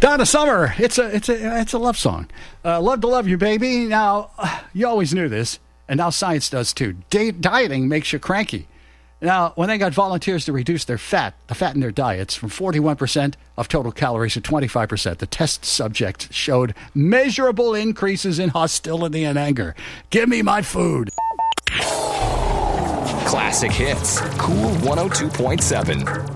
Donna Summer, it's a love song. Love to love you, baby. Now, you always knew this, and now science does too. Dieting makes you cranky. Now, when they got volunteers to reduce the fat in their diets from 41% of total calories to 25%, the test subject showed measurable increases in hostility and anger. Give me my food. Classic hits. Cool 102.7.